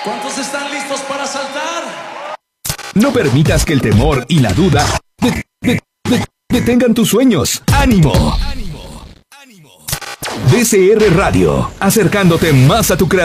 ¿Cuántos están listos para saltar? No permitas que el temor y la duda detengan tus sueños. ¡Ánimo! DCR Radio, acercándote más a tu creación.